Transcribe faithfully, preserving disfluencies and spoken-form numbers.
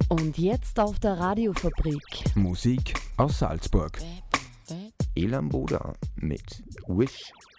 Und jetzt auf der Radiofabrik. Musik aus Salzburg. Elam Boda mit Wish